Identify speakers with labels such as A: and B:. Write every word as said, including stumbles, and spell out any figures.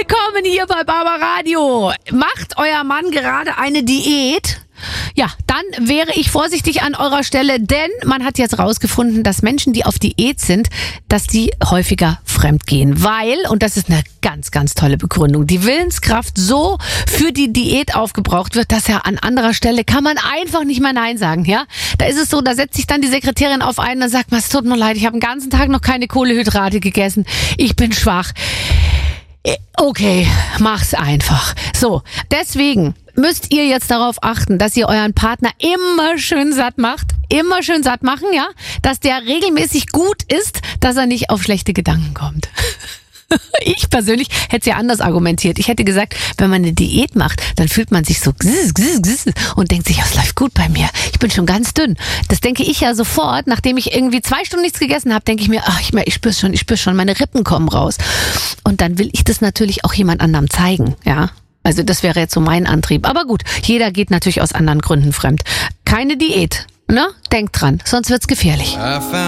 A: Willkommen hier bei Barbaradio. Macht euer Mann gerade eine Diät? Ja, dann wäre ich vorsichtig an eurer Stelle, denn man hat jetzt rausgefunden, dass Menschen, die auf Diät sind, dass die häufiger fremdgehen, weil, und das ist eine ganz, ganz tolle Begründung, die Willenskraft so für die Diät aufgebraucht wird, dass ja an anderer Stelle kann man einfach nicht mehr Nein sagen, ja? Da ist es so, da setzt sich dann die Sekretärin auf einen und sagt, es tut mir leid, ich habe den ganzen Tag noch keine Kohlenhydrate gegessen, ich bin schwach. Okay, mach's einfach. So, deswegen müsst ihr jetzt darauf achten, dass ihr euren Partner immer schön satt macht. Immer schön satt machen, ja? Dass der regelmäßig gut ist, dass er nicht auf schlechte Gedanken kommt. Ich persönlich hätte es ja anders argumentiert. Ich hätte gesagt, wenn man eine Diät macht, dann fühlt man sich so und denkt sich, es läuft gut bei mir. Ich bin schon ganz dünn. Das denke ich ja sofort, nachdem ich irgendwie zwei Stunden nichts gegessen habe, denke ich mir, ach, ich, ich spür's schon, ich spür's schon, meine Rippen kommen raus. Und dann will ich das natürlich auch jemand anderem zeigen, ja. Also das wäre jetzt so mein Antrieb. Aber gut, jeder geht natürlich aus anderen Gründen fremd. Keine Diät, ne? Denkt dran, sonst wird's gefährlich.